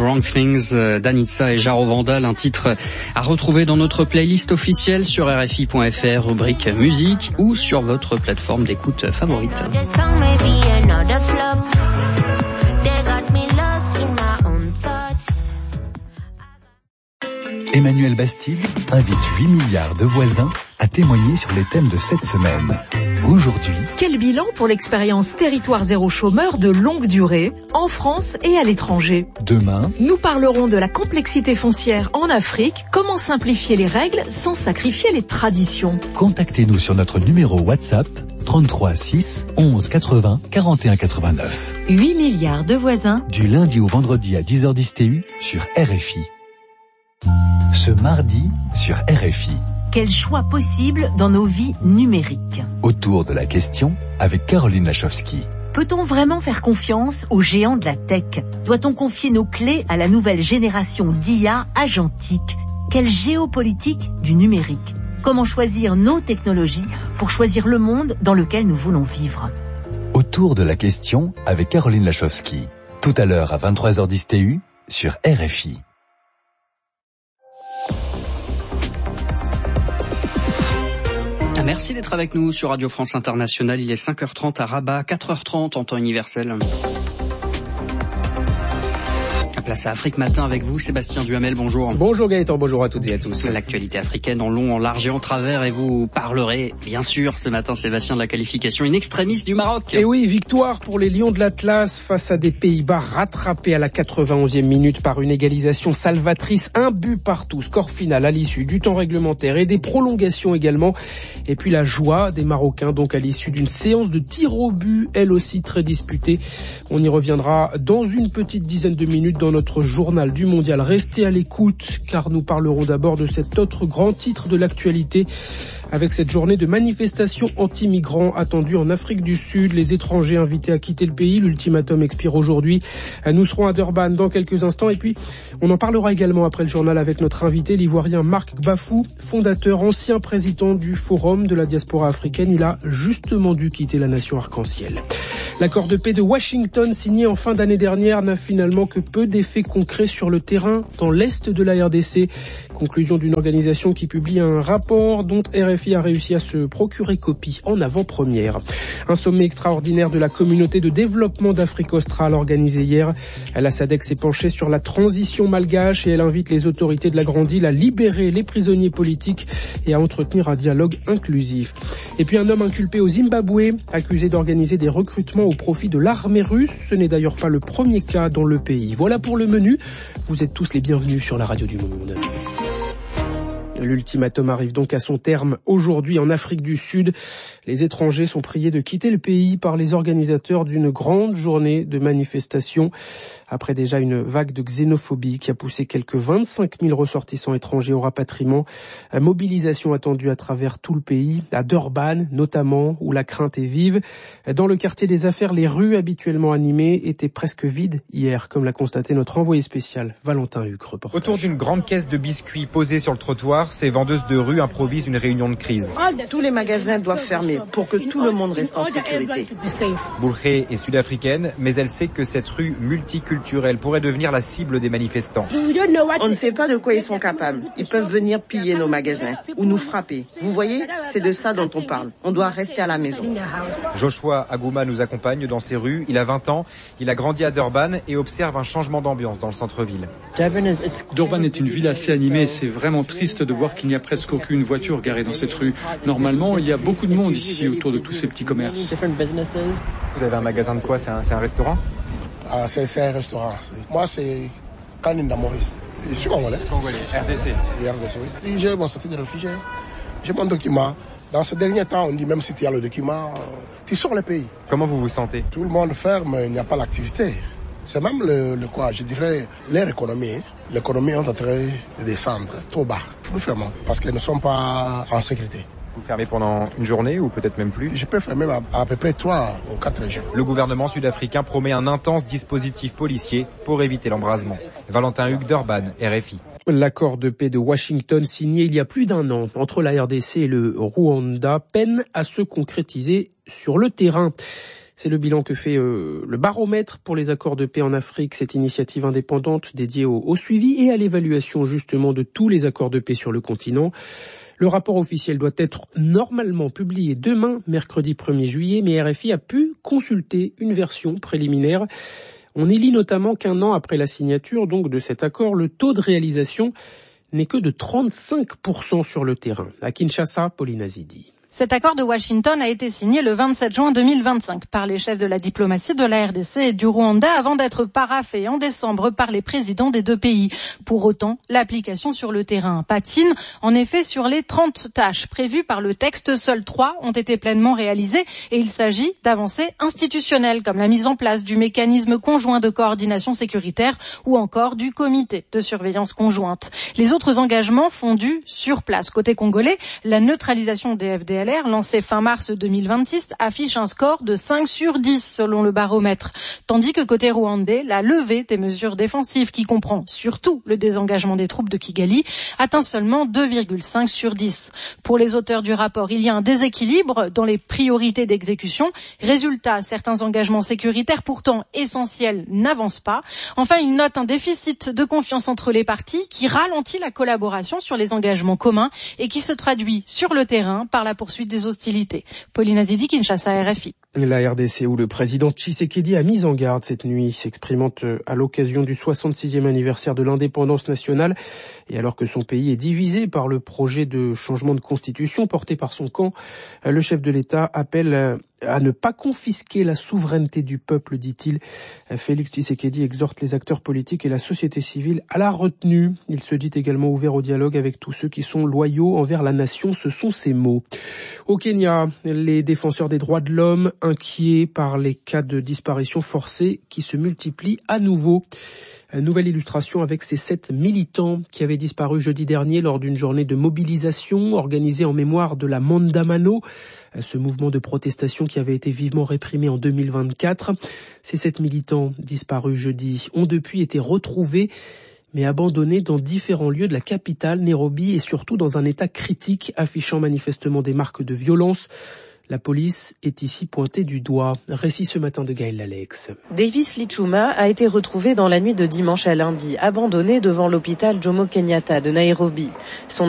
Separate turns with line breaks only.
Wrong Things d'Anitza et Jaro Vandal, un titre à retrouver dans notre playlist officielle sur RFI.fr, rubrique musique ou sur votre plateforme d'écoute favorite.
Emmanuel Bastide invite 8 milliards de voisins à témoigner sur les thèmes de cette semaine. Aujourd'hui,
quel bilan pour l'expérience Territoire Zéro Chômeur de longue durée, en France et à l'étranger?
Demain,
nous parlerons de la complexité foncière en Afrique, comment simplifier les règles sans sacrifier les traditions.
Contactez-nous sur notre numéro WhatsApp 33 6 11 80 41 89.
8 milliards de voisins.
Du lundi au vendredi à 10h10 TU sur RFI. Ce mardi sur RFI.
Quel choix possible dans nos vies numériques?
Autour de la question avec Caroline Lachowski.
Peut-on vraiment faire confiance aux géants de la tech? Doit-on confier nos clés à la nouvelle génération d'IA agentique? Quelle géopolitique du numérique? Comment choisir nos technologies pour choisir le monde dans lequel nous voulons vivre?
Autour de la question avec Caroline Lachowski. Tout à l'heure à 23h10 TU sur RFI.
Merci d'être avec nous sur Radio France Internationale. Il est 5h30 à Rabat, 4h30 en temps universel. Place à Afrique Matin avec vous, Sébastien Duhamel, bonjour.
Bonjour Gaëtan, bonjour à toutes et à tous.
L'actualité africaine en long, en large et en travers, et vous parlerez, bien sûr, ce matin, Sébastien, de la qualification in extremis du Maroc.
Et oui, victoire pour les Lions de l'Atlas face à des Pays-Bas rattrapés à la 91e minute par une égalisation salvatrice, un but partout, score final à l'issue du temps réglementaire et des prolongations également. Et puis la joie des Marocains, donc à l'issue d'une séance de tir au but, elle aussi très disputée. On y reviendra dans une petite dizaine de minutes dans notre journal du mondial. Restez à l'écoute car nous parlerons d'abord de cet autre grand titre de l'actualité avec cette journée de manifestation anti-migrants attendue en Afrique du Sud. Les étrangers invités à quitter le pays, l'ultimatum expire aujourd'hui. Nous serons à Durban dans quelques instants et puis on en parlera également après le journal avec notre invité, l'Ivoirien Marc Gbafou, fondateur, ancien président du Forum de la diaspora africaine. Il a justement dû quitter la nation arc-en-ciel. L'accord de paix de Washington signé en fin d'année dernière n'a finalement que peu d'effets concrets sur le terrain dans l'est de la RDC. Conclusion d'une organisation qui publie un rapport dont RFI a réussi à se procurer copie en avant-première. Un sommet extraordinaire de la communauté de développement d'Afrique australe organisé hier. La SADC s'est penchée sur la transition malgache et elle invite les autorités de la Grande Île à libérer les prisonniers politiques et à entretenir un dialogue inclusif. Et puis un homme inculpé au Zimbabwe, accusé d'organiser des recrutements au profit de l'armée russe. Ce n'est d'ailleurs pas le premier cas dans le pays. Voilà pour le menu. Vous êtes tous les bienvenus sur la radio du monde. L'ultimatum arrive donc à son terme aujourd'hui en Afrique du Sud. Les étrangers sont priés de quitter le pays par les organisateurs d'une grande journée de manifestation. Après déjà une vague de xénophobie qui a poussé quelques 25 000 ressortissants étrangers au rapatriement. Mobilisation attendue à travers tout le pays, à Durban notamment, où la crainte est vive. Dans le quartier des affaires, les rues habituellement animées étaient presque vides hier, comme l'a constaté notre envoyé spécial, Valentin Huc. Reportage.
Autour d'une grande caisse de biscuits posée sur le trottoir, ces vendeuses de rue improvisent une réunion de crise.
Tous les magasins doivent fermer pour que tout le monde reste en sécurité.
Boulkhé est sud-africaine, mais elle sait que cette rue multiculturelle pourrait devenir la cible des manifestants.
On ne sait pas de quoi ils sont capables. Ils peuvent venir piller nos magasins ou nous frapper. Vous voyez, c'est de ça dont on parle. On doit rester à la maison.
Joshua Agouma nous accompagne dans ces rues. Il a 20 ans, il a grandi à Durban et observe un changement d'ambiance dans le centre-ville.
Durban est une ville assez animée. C'est vraiment triste de voir qu'il n'y a presque aucune voiture garée dans cette rue. Normalement, il y a beaucoup de monde ici autour de tous ces petits commerces.
Vous avez un magasin de quoi? C'est un restaurant?
Ah, c'est un restaurant. Moi, c'est Kaninda Maurice. Je suis congolais.
RDC.
RDC, oui. J'ai mon statut de réfugié. J'ai mon document. Dans ce dernier temps, on dit même si tu as le document, tu sors le pays.
Comment vous vous sentez?
Tout le monde ferme, il n'y a pas l'activité. C'est même je dirais, leur économie. L'économie est en train de descendre trop bas. Nous fermons parce qu'ils ne sont pas en sécurité.
Vous fermez pendant une journée ou peut-être même plus?
Je peux fermer à peu près 3 ou 4 jours.
Le gouvernement sud-africain promet un intense dispositif policier pour éviter l'embrasement. Valentin Huc, Durban, RFI.
L'accord de paix de Washington signé il y a plus d'un an entre la RDC et le Rwanda peine à se concrétiser sur le terrain. C'est le bilan que fait le baromètre pour les accords de paix en Afrique, cette initiative indépendante dédiée au suivi et à l'évaluation justement de tous les accords de paix sur le continent. Le rapport officiel doit être normalement publié demain, mercredi 1er juillet, mais RFI a pu consulter une version préliminaire. On y lit notamment qu'un an après la signature donc de cet accord, le taux de réalisation n'est que de 35% sur le terrain. À Kinshasa, Pauline Azidi.
Cet accord de Washington a été signé le 27 juin 2025 par les chefs de la diplomatie de la RDC et du Rwanda avant d'être paraphé en décembre par les présidents des deux pays. Pour autant, l'application sur le terrain patine. En effet, sur les 30 tâches prévues par le texte, seules 3 ont été pleinement réalisées et il s'agit d'avancées institutionnelles comme la mise en place du mécanisme conjoint de coordination sécuritaire ou encore du comité de surveillance conjointe. Les autres engagements fondus sur place. Côté congolais, la neutralisation des FDLR lancé fin mars 2026 affiche un score de 5 sur 10 selon le baromètre. Tandis que côté rwandais, la levée des mesures défensives qui comprend surtout le désengagement des troupes de Kigali atteint seulement 2,5 sur 10. Pour les auteurs du rapport, il y a un déséquilibre dans les priorités d'exécution. Résultat, certains engagements sécuritaires pourtant essentiels n'avancent pas. Enfin, ils notent un déficit de confiance entre les parties qui ralentit la collaboration sur les engagements communs et qui se traduit sur le terrain par la poursuite des hostilités. Pauline Azidi, Kinshasa, RFI.
La RDC où le président Tshisekedi a mis en garde cette nuit, s'exprimant à l'occasion du 66e anniversaire de l'indépendance nationale et alors que son pays est divisé par le projet de changement de constitution porté par son camp, le chef de l'État appelle à ne pas confisquer la souveraineté du peuple, dit-il. Félix Tshisekedi exhorte les acteurs politiques et la société civile à la retenue. Il se dit également ouvert au dialogue avec tous ceux qui sont loyaux envers la nation. Ce sont ses mots. Au Kenya, les défenseurs des droits de l'homme inquiets par les cas de disparition forcée qui se multiplient à nouveau. Nouvelle illustration avec ces 7 militants qui avaient disparu jeudi dernier lors d'une journée de mobilisation organisée en mémoire de la Maandamano, ce mouvement de protestation qui avait été vivement réprimé en 2024. Ces 7 militants disparus jeudi ont depuis été retrouvés mais abandonnés dans différents lieux de la capitale, Nairobi, et surtout dans un état critique, affichant manifestement des marques de violence. La police est ici pointée du doigt. Récit ce matin de Gaël Alex.
Davis Lichuma a été retrouvé dans la nuit de dimanche à lundi, abandonné devant l'hôpital Jomo Kenyatta de Nairobi. Son